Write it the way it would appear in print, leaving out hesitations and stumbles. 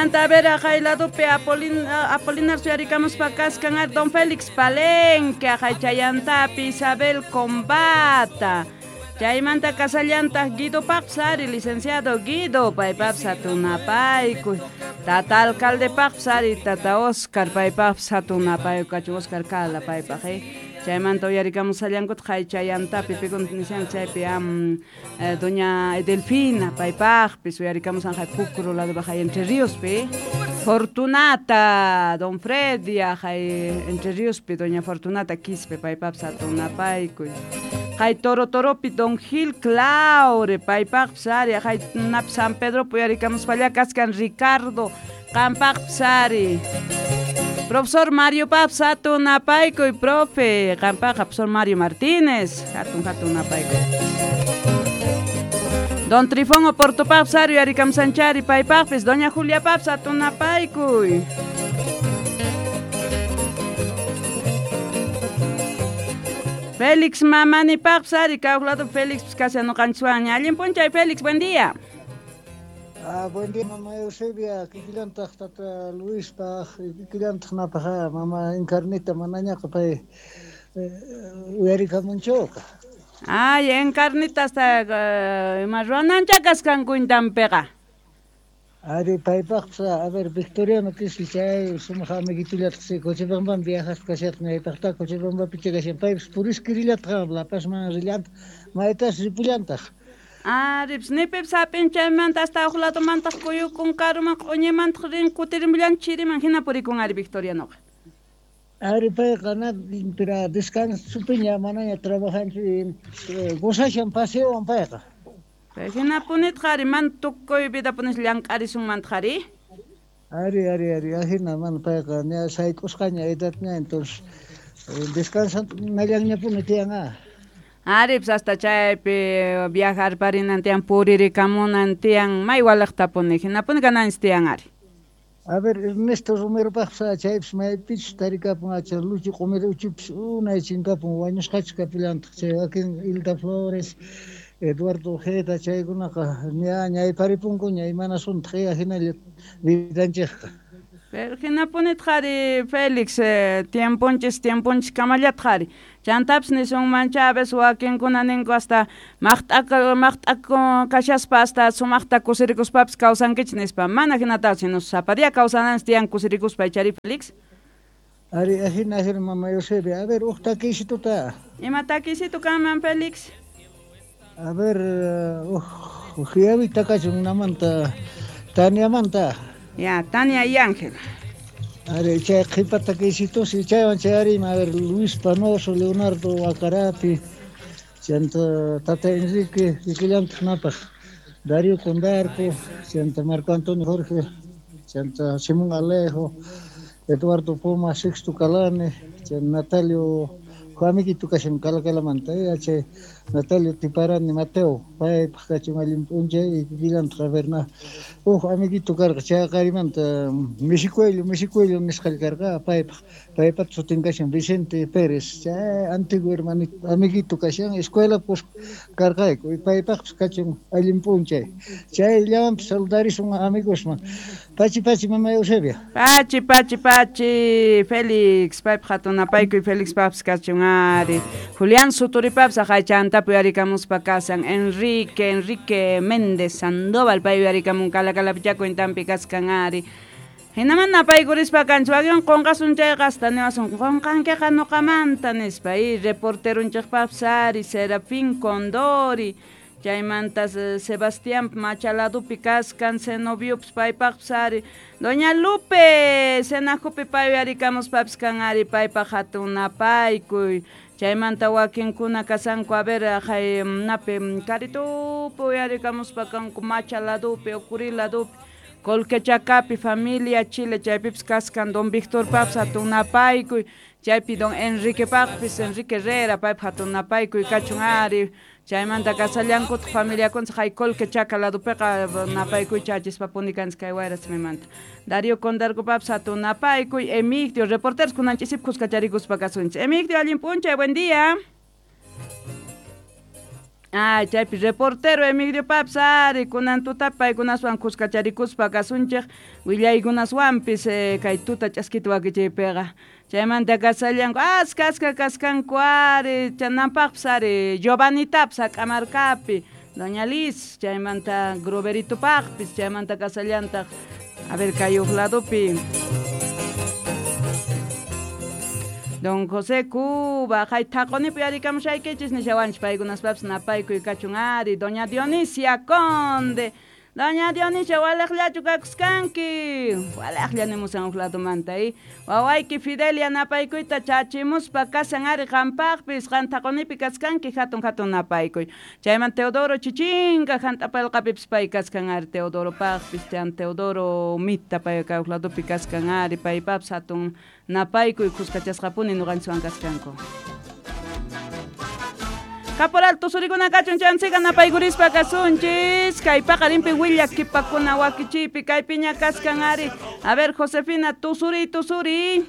Chaymanta a ver ajayladupi Apolinar suyarikamus pakaskan Don Félix Palenque ajaychayantapi Isabel Combata. Chaymanta kasallanta Guido Papsari, licenciado Guido paypapsa tunapaykuy. Tata alcalde Papsari, tata Oscar paypapsa tunapaykuy, kachu Oscar Kala paypaj. Chaymanta uyarikamus allankut haychayantapi pikun nisan chaypi doña Delfina paypajpis uyarikamus anjay Pucro lado baja Entre Ríospi. Fortunata, Don Freddy ajay Entre Ríospi, doña Fortunata Quispe paypapsa tunapaykuy. Hay Toropi Don Gil Claure, Paypapsari, hay Nap San Pedro, Puyaricamos Pallacascan Ricardo, Campapsari. Profesor Mario Papsato Napaico y profe, profesor Mario Martínez, Hatun Napaico. Don Trifón Oporto Papsari, Aricam Sanchari, Paypapes, Doña Julia Papsato Napaico. Félix Mamani Papsari, Caulado Félix Casano Canchuaña. Alguien poncha Félix, buen día. Buen día, mamá Eusebia, Kikilanta, tata Luis, Kikilanta, Napaja, mamá Encarnita, Manaña, Capay, Uerica Monchoca. Ay, Encarnita hasta Marronan Chacascan Quintan Pega. Ari Paypapsa, a ver, Victoriano Kisichay, Sumaha Megitulat, Cochebamba, Viajas, Caset, Nepata, Cochebamba, Pichegasian Pipes, Puris Kirilat, La Pasman Rilant, Maetas Ripulantas. Rips Nipip Sapin Chaman, hasta Ojulato Mantas Coyo con Karma, Oñeman, Cutirimbilan Chiri, Mangina Puricon Ari Victoriano. Ari Paycana, para descanso, Supiña, Manaya, trabajando, Gosashan Paseo, en Payca. Pagina punet hari man tukkoy bida punis liang arisung man hari. Ari, ahina man payka niya sa ikuskanya edat niya entonces descansan naliangnya punet yang Ari hasta chay pe viajar para nantiang puriri kamu nantiang may walak tapon hina pun kanan stiang ari. A ver, Ernesto Romero Paxa, Chaips, my pitch, Tarika Pacha, Luchi Comero Chips, una chincapo, Guanos Hachcapilant, aquí Ilda Flores. Eduardo Ojeda, Chaygunaka, Niaña y Paripuncuña y Manasun, Tria, Ginel, Vidancheja. Pero Gina ponet hari Félix, tiemponches, Camallat hari. Chantaps ni son manchaves o a quien conanengo hasta Machtako, Cachas Pasta, Sumachta, Cusiricus Paps, causan Kitchnespa, Managinata, si nos zapadia causan Stian Cusiricus Pachari Félix. Ari, Ajina, mamá Eusebia, a ver, Uxtaquisituta. ¿Y mataquisito caman Félix? A ver, Ujiavi Takacho, una manta, Tania Manta. Ya, Tania y Ángel. Are, Chay, Hipataquisito, si Chayan Chayarim, a ver, Luis Panoso, Leonardo Acarapi, Santa Tata Enrique, Iquilant Napa, Darío Condarco, Santa Marco Antonio Jorge, Santa Simón Alejo, Eduardo Poma, Sixto Calane, Natalio. Amiguito Cashem Calacalamanta, Natalio Tiparani Mateo, Pai Pacachimalim Punja y Gilan Traverna. Amiguito Carga, Carimanta, Mexicuello, Nescal Carga, Pai Patsotin Cashem, Vicente Pérez, antiguo hermanito, amiguito Cashem, escuela pues Cargaico, y Pai Pacachem, Alim Punja. Chay llaman saludaris un amigos man. Pachi, mamá Eusebia. Pachi, Félix, Pai Pajatona Paico y Félix Paps Cachunga. Julián Suturipaps ajaychanta puyaricamus pacasan Enrique Méndez Sandoval payaricamun calacalapichaco en tampicascanari. Hinamana paiguris pacanchuagion con gasuncha gastaneasun con canqueja no camantanes país reportero un chapapsari Serafín Condori. Chaymantas Sebastián Machaladu Picascan Senoviups Paipapsari. Doña Lupe Senajupi Payaricamos Papscanari Paipajatuna Paikuy. Chaymanta Wakinkuna Casanco a ver Nape Carito Puyaricamos Pacanco Machaladupe Ocuriladupe. Colquechacapi familia Chile Chaypips Cascan Don Víctor Papsatuna Paikuy. Chaypi Don Enrique Papis Enrique Herrera Paipajatuna Paikuy Cachunari. Chaymanta Casallankut familia con Jaicol que chaca la dupeca napaico y chachis papunican skywires me manta. Darío Condargo Papsato napaico y Emigdio, reporteros con anticip cuscacharicus pacasuns. Emigdio Alimpunche, buen día. chaypi reportero Emilio Papsari kunan tutapay kunaswan kuskacharikuspa kasunchik willaykunaswanpis kay tuta ch'askita wakichaypiqa chaymanta kasallanku aska kaskanku ari chananpaqpis ari Giovanitapas Akamarkapi doña Liz chaymanta Groberitopaqpis chaymanta kasallantaq a ver kay ladopi Don José Cuba, hay taqonipi arikamushaykichis nishawanchik paykunaspapas napaykuy kachun ari doña Dionisia Conde Doña Dionisia walaqllachu kakuskanki walaqlla nimusan uqlatumanta wawayki Fidelia napaykuyta chachimuspa kasan ari qampaqpis qantaqonipi kaskanki hatun napaykuy chayman Teodoro Chichinka hant'apalqapipis pay kaskan ari Teodoro paqpis chan Teodoro Mita payqa uqlatupi kaskan ari paypapas hatun napaykuy kuskachasqapuni nuqanchikwan kaskanku Caporal tusurikuna kachun chansiga napaykurispa kasunchis kay paqarinpi willakipakuna wakichiypi kay piña kaskan ari a ver Josefina tusuri